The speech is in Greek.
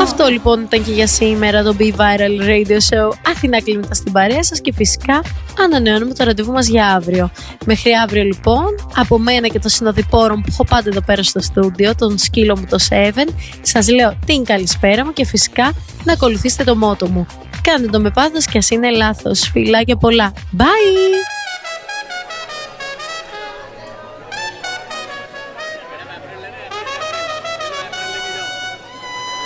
Αυτό λοιπόν ήταν και για σήμερα το Be Viral Radio Show. Αθηνά Κλίμητα στην παρέα σας και φυσικά ανανεώνουμε το ραντεβού μας για αύριο. Μέχρι αύριο λοιπόν, από μένα και των συνοδοιπόρων που έχω πάντα εδώ πέρα στο στούντιο, τον σκύλο μου το 7, σας λέω την καλησπέρα μου και φυσικά να ακολουθήσετε το μότο μου. Κάντε το με πάθος και ας είναι λάθος. Φιλάκια πολλά. Bye!